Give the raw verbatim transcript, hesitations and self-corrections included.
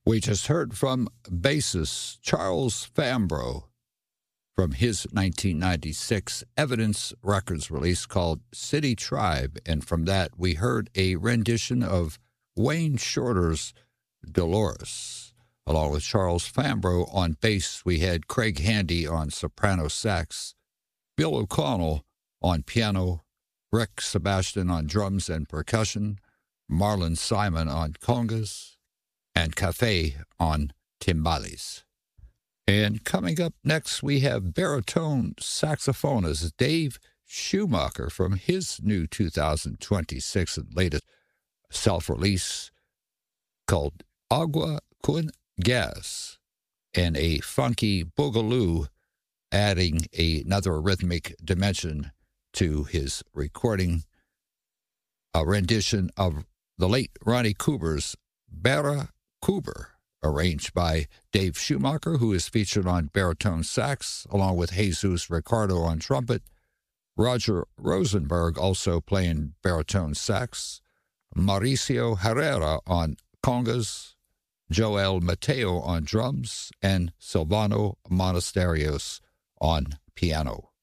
We just heard from bassist Charles Fambrough from his nineteen ninety-six Evidence Records release called City Tribe, and from that we heard a rendition of Wayne Shorter's Dolores. Along with Charles Fambrough on bass, we had Craig Handy on soprano sax, Bill O'Connell on piano, Rick Sebastian on drums and percussion, Marlon Simon on congas, and Cafe on timbales. And coming up next, we have baritone saxophonist Dave Schumacher from his new two thousand twenty-six and latest self-release called Agua con Gas, and a funky boogaloo adding another rhythmic dimension to his recording, a rendition of the late Ronnie Cooper's Barra Cooper, arranged by Dave Schumacher, who is featured on baritone sax, along with Jesus Ricardo on trumpet, Roger Rosenberg also playing baritone sax, Mauricio Herrera on congas, Joel Mateo on drums, and Silvano Monasterios on piano.